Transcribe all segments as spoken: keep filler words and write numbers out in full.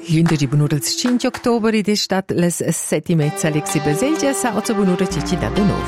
Lunedì bunura il cinque ottobre ed è stat les sette e mezza Alexi Baselgia sa otto bunura cici da Donov.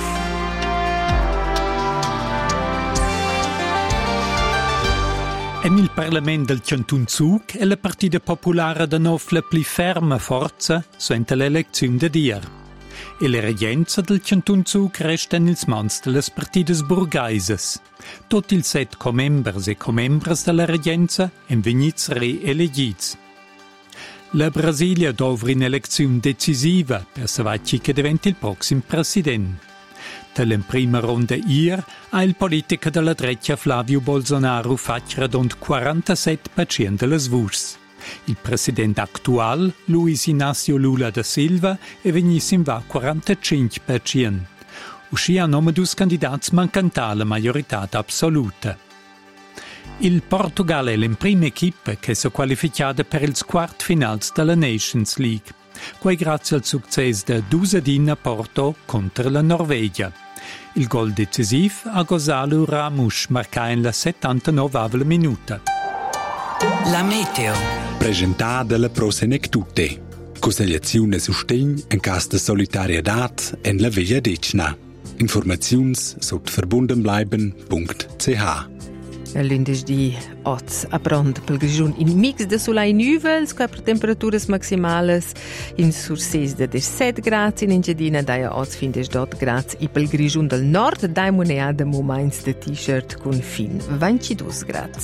En il Parlament del Cantun Zug è la Partita Popolare da nov la pli ferma forza suente l'elezione de dier. E le regenza del Cantun Zug restano ils mans de las partidas burgaises. Tot il set comembers e comembres della regenza en vegnits re-elegits. La Brasilia dovra un'elezione decisiva per savoir che diventi il prossimo presidente. Dalla prima ronda ieri ha il politico della Dreccia Flavio Bolsonaro fatto rond quarantasette per cento delle voci. Il presidente attuale, Luiz Inácio Lula da Silva, è venuto in va quarantacinque per cento. Uscì a nome dos candidati mancanta la maggiorità assoluta. Il Portogallo è la prima equipa che si è qualificata per il quarti finale della Nations League, qua grazie al successo da Dusadin a Porto contro la Norvegia. Il gol decisivo a Gonzalo Ramos marcà in la settantanovesima minuta. La meteo. Presentata la Prosenectute. Consigliazione e sostegno in caso di solidarietà in la Via Decna. Informazioni sotto verbundenbleiben punto c h. Lunedì otto a Brand pel Grigiun in mix de solai nuvels con temperaturas maximales in Surses de diciassette gradi, in Engadina daia otto fin diciotto gradi e pel Grigiun del Nord dai monea de moments de t-shirt con fin ventidue gradi.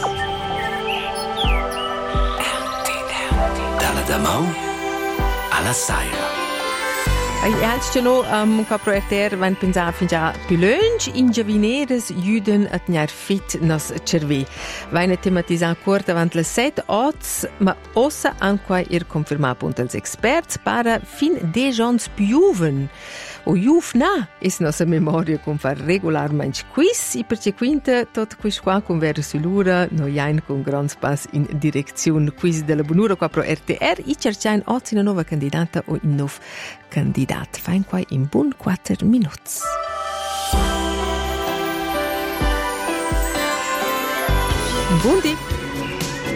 Dalla Damau alla Saira. E altri no, um, qua pro R T R van pensare fin già più lunch, in giavineres juden a tenere fit nos cervi. Vaina tematizzare corta avant le sette otto, ma ossa anche ir conferma punto als experts para fin de gens piuven. O jufna is nostra memoria con far regolarmente quiz e perché quinta tot quiz qua con vera sulura no jain con grand pass in direzione quiz della bonura qua pro R T R e cercain oggi una nuova candidata o in nov candidat. Fain qua in buon quattro minuti. Buondì!